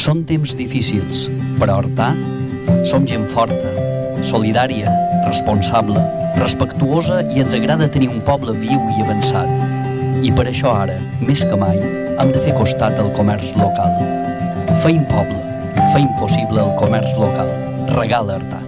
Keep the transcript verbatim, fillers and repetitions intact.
Són temps difícils, però a Artà som gent forta, solidària, responsable, respectuosa i ens agrada tenir un poble viu i avançat. I per això ara, més que mai, hem de fer costat al comerç local. Feim poble, feim possible el comerç local. Regala Artà.